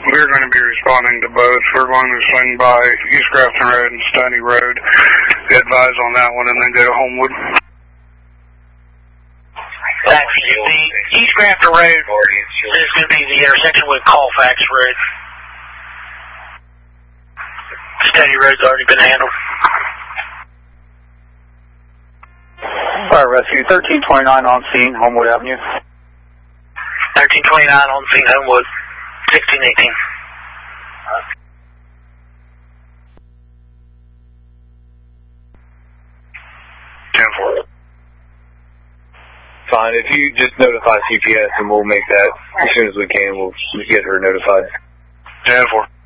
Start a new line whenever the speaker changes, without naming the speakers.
We're going to be responding to both. We're going to swing by East Grafton Road and Stony Road, advise on that one, and then go to Homewood.
Thanks. The East Grafton Road is going to be the intersection with Colfax Road. Stony Road's already been handled.
Fire Rescue 1329 on scene, Homewood Avenue.
1329 on scene, Homewood. 1618.
Fine, if you just notify CPS and we'll make that as soon as we can, we'll get her notified.
10-4.